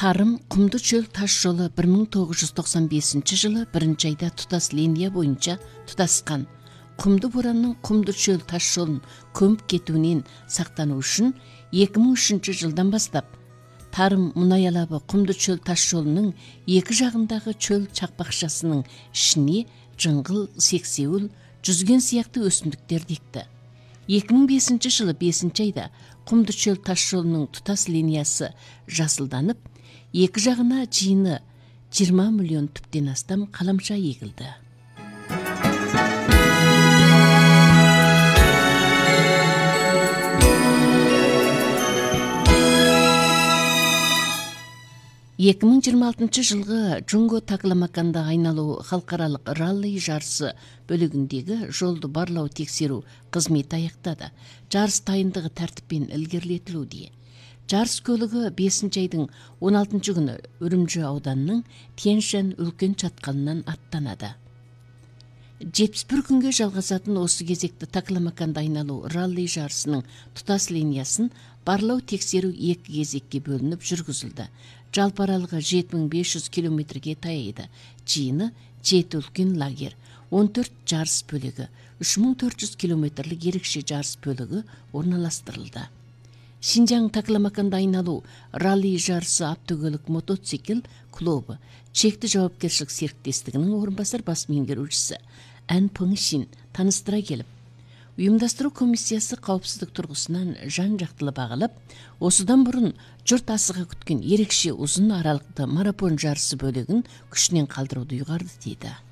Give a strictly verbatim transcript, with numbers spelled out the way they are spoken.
Тарым Кумду чөл таш жолы бир миң тогуз жүз токсон бешинчи жылы биринчи айда тутас линия боюнча тутаскан. Кумду буранын Кумду чөл таш жолун көмүп кетүүнүн сактануу үчүн эки миң үчүнчү жылдан баштап Тарым мунай алабы Кумду чөл таш жолунун эки жагындагы чөл чакпакчасынын ишини жыңгыл, сексеүл, жүзгөн сыяктуу өсүмдүктөр дикти. эки миң бешинчи жылы бешинчи айда Кумду чөл таш жолунун тутас линиясы жасылданып, эки жагына жыйыны жыйырма миллион түптен астам каламча эгилди. эки миң жыйырма алтынчы жылғы Жунго Такламаканда айналуу халкаралык ралли жарысы бөлүгүндөгү жолду барлоо текшерүү кызмети аяктады. Жарыс дайындыгы тартиппен илгерилетилүүдө. Жарыс көлүгү бешинчи айдын он алтынчы күнү Үрүмчү ауданынын Тянь-Шань үлкөн чатканынан аттанады. жетимиш бир күнгө жалгасатын осы кезекте Такламаканда айналуу ралли жарысынын тутас линиясын барлоо текшерүү эки кезекке бөлүнүп жүргүзүлдү. Жалпы аралыгы жети миң беш жүз километрге таяйды. Жыйыны жети үлкөн лагерь, он төрт жарыс бөлүгү, үч миң төрт жүз километрлик ерекше жарыс бөлүгү орналаштырылды. Шинжаң Такламаканда айналуу ралли жарысы автокөлүк мотоцикл клубу чекти жоопкерчилик сериктестигинин орун басар бас меңгерүүчүсү Ан Пыңшин тааныстыра келип, уюмдаштыруу комиссиясы каопсыздык тургусунан жан жактылуу багылып, осудан бурун журт асыга күткөн ерекше узун аралыкты марафон жарысы бөлүгүн күчүнөн калтырууду уйгарды дейди.